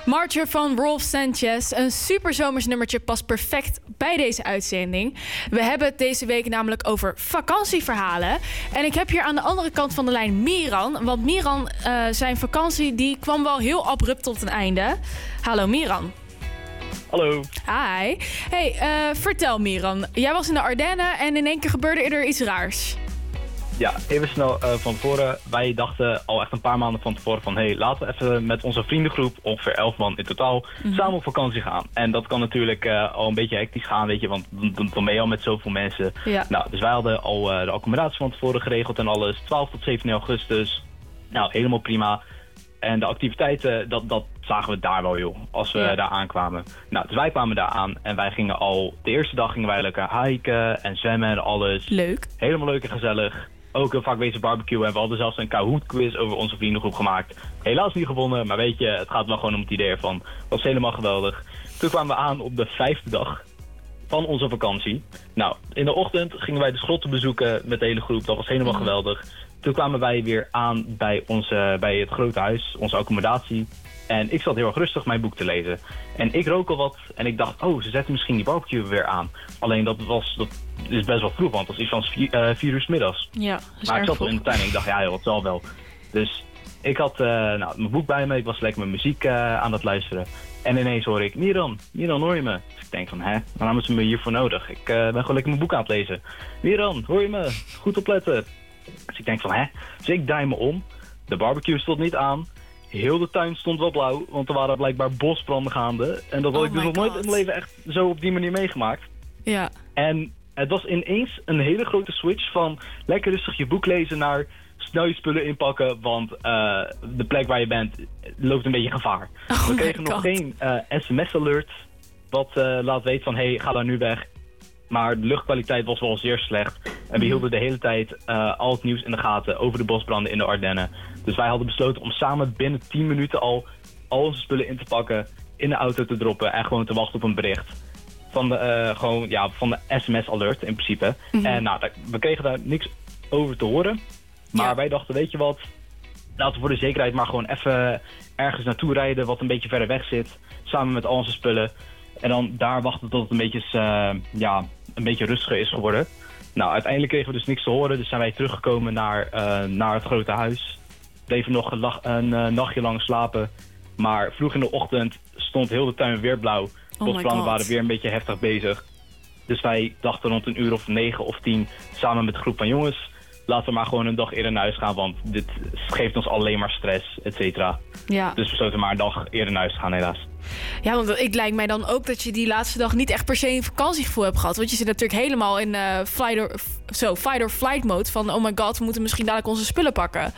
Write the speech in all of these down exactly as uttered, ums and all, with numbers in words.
Marcher van Rolf Sanchez. Een super zomers nummertje past perfect bij deze uitzending. We hebben het deze week namelijk over vakantieverhalen. En ik heb hier aan de andere kant van de lijn Miran. Want Miran, uh, zijn vakantie die kwam wel heel abrupt tot een einde. Hallo Miran. Hallo. Hi. Hey, uh, vertel Miran. Jij was in de Ardennen en in één keer gebeurde er iets raars. Ja, even snel uh, van tevoren. Wij dachten al echt een paar maanden van tevoren van... hé, hey, laten we even met onze vriendengroep, ongeveer elf man in totaal... Mm-hmm. samen op vakantie gaan. En dat kan natuurlijk uh, al een beetje hectisch gaan, weet je... want dan, dan ben je al met zoveel mensen. Ja. Nou, dus wij hadden al uh, de accommodatie van tevoren geregeld en alles. twaalf tot zeventien augustus. Nou, helemaal prima. En de activiteiten, dat, dat zagen we daar wel, joh, als we ja. daar aankwamen. Nou, dus wij kwamen daar aan en wij gingen al... de eerste dag gingen wij lekker hiken en zwemmen en alles. Leuk. Helemaal leuk en gezellig. Ook heel vaak wezen barbecuen en we hadden zelfs een Kahoot quiz over onze vriendengroep gemaakt. Helaas niet gewonnen, maar weet je, het gaat wel gewoon om het idee ervan. Het was helemaal geweldig. Toen kwamen we aan op de vijfde dag van onze vakantie. Nou, in de ochtend gingen wij de schrotten bezoeken met de hele groep. Dat was helemaal geweldig. Toen kwamen wij weer aan bij, onze, bij het grote huis, onze accommodatie. En ik zat heel erg rustig mijn boek te lezen. En ik rook al wat en ik dacht, oh, ze zetten misschien die barbecue weer aan. Alleen dat was, dat is best wel vroeg, want dat is iets van vier, uh, vier uur 's middags. Ja, maar ik zat al in de tuin en ik dacht, ja, joh, het zal wel. Dus ik had uh, nou, mijn boek bij me, ik was lekker mijn muziek uh, aan het luisteren. En ineens hoor ik, Miran, Miran, hoor je me? Dus ik denk van, hè, waarom hebben ze me hiervoor nodig? Ik uh, ben gewoon lekker mijn boek aan het lezen. Miran, hoor je me? Goed opletten. Dus ik denk van, hè? Dus ik draai me om. De barbecue stond niet aan. Heel de tuin stond wel blauw, want er waren blijkbaar bosbranden gaande. En dat had oh ik dus nog nooit in mijn leven echt zo op die manier meegemaakt. Ja. En het was ineens een hele grote switch van lekker rustig je boek lezen naar snel je spullen inpakken, want uh, de plek waar je bent loopt een beetje gevaar. Oh We kregen nog geen uh, sms-alert wat uh, laat weten van, hé, hey, ga daar nu weg. Maar de luchtkwaliteit was wel zeer slecht. En we hielden de hele tijd uh, al het nieuws in de gaten over de bosbranden in de Ardennen. Dus wij hadden besloten om samen binnen tien minuten al al onze spullen in te pakken, in de auto te droppen en gewoon te wachten op een bericht. Van de, uh, gewoon, ja, van de sms-alert in principe. Mm-hmm. En nou, we kregen daar niks over te horen. Maar ja. wij dachten, weet je wat, laten we voor de zekerheid maar gewoon even ergens naartoe rijden wat een beetje verder weg zit. Samen met al onze spullen. En dan daar wachten tot het een beetje, uh, ja, een beetje rustiger is geworden. Nou, uiteindelijk kregen we dus niks te horen. Dus zijn wij teruggekomen naar, uh, naar het grote huis. Bleven nog een, een uh, nachtje lang slapen. Maar vroeg in de ochtend stond heel de tuin weer blauw. Oh bosbranden waren weer een beetje heftig bezig. Dus wij dachten rond een uur of negen of tien samen met de groep van jongens, laten we maar gewoon een dag eerder naar huis gaan, want dit geeft ons alleen maar stress, et cetera. Ja. Dus we besloten maar een dag eerder naar huis te gaan, helaas. Ja, want het lijkt mij dan ook dat je die laatste dag niet echt per se een vakantiegevoel hebt gehad. Want je zit natuurlijk helemaal in uh, flight or, so, fight or flight mode van, oh my god, we moeten misschien dadelijk onze spullen pakken.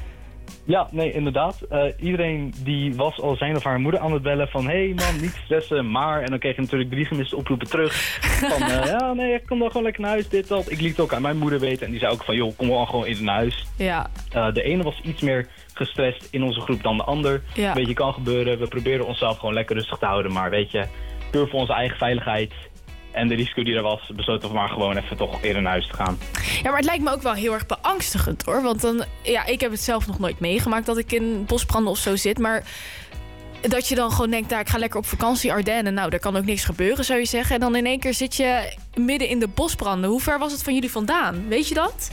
Ja, nee, inderdaad. Uh, iedereen die was al zijn of haar moeder aan het bellen van, hé hey man, niet stressen, maar... En dan kreeg je natuurlijk drie gemiste oproepen terug. Van, uh, ja, nee, ik kom dan gewoon lekker naar huis, dit, dat. Ik liet het ook aan mijn moeder weten en die zei ook van, joh, kom wel gewoon even naar huis. Ja. Uh, de ene was iets meer gestrest in onze groep dan de ander. Ja. Weet je, kan gebeuren. We proberen onszelf gewoon lekker rustig te houden, maar weet je, puur voor onze eigen veiligheid en de risico die er was, besloten we maar gewoon even toch eerder naar huis te gaan. Ja, maar het lijkt me ook wel heel erg beangstigend, hoor. Want dan, ja, ik heb het zelf nog nooit meegemaakt dat ik in bosbranden of zo zit. Maar dat je dan gewoon denkt, nou, ik ga lekker op vakantie Ardennen. Nou, daar kan ook niks gebeuren, zou je zeggen. En dan in één keer zit je midden in de bosbranden. Hoe ver was het van jullie vandaan? Weet je dat?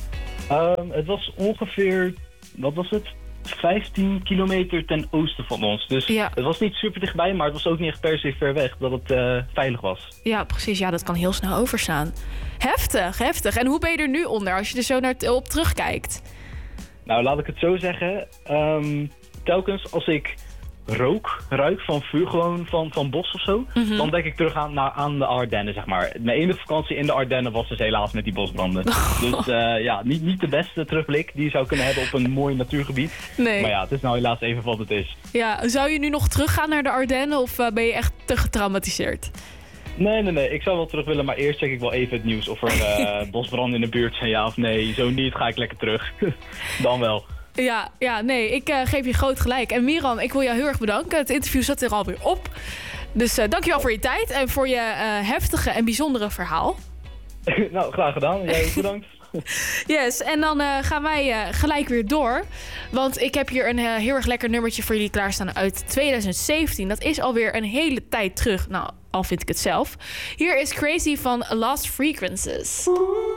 Um, het was ongeveer, wat was het? vijftien kilometer ten oosten van ons. Dus ja. Het was niet super dichtbij, maar het was ook niet echt per se ver weg dat het uh, veilig was. Ja, precies. Ja, dat kan heel snel overstaan. Heftig, heftig. En hoe ben je er nu onder als je er zo naar t- op terugkijkt? Nou, laat ik het zo zeggen. Um, telkens als ik rook, ruik van vuur, gewoon van, van bos of zo, mm-hmm. dan denk ik terug aan, naar, aan de Ardennen, zeg maar. Mijn enige vakantie in de Ardennen was dus helaas met die bosbranden. Oh. Dus uh, ja, niet, niet de beste terugblik die je zou kunnen hebben op een mooi natuurgebied. Nee. Maar ja, het is nou helaas even wat het is. Ja, zou je nu nog teruggaan naar de Ardennen of uh, ben je echt te getraumatiseerd? Nee, nee, nee. Ik zou wel terug willen, maar eerst check ik wel even het nieuws of er uh, bosbranden in de buurt zijn, ja of nee. Zo niet, ga ik lekker terug. Dan wel. Ja, ja, nee, ik uh, geef je groot gelijk. En Miran, ik wil jou heel erg bedanken. Het interview zat er alweer op. Dus uh, dankjewel voor je tijd en voor je uh, heftige en bijzondere verhaal. Nou, graag gedaan. Jij ook bedankt. Yes, en dan uh, gaan wij uh, gelijk weer door. Want ik heb hier een uh, heel erg lekker nummertje voor jullie klaarstaan uit twintig zeventien. Dat is alweer een hele tijd terug. Nou, al vind ik het zelf. Hier is Crazy van Lost Frequencies.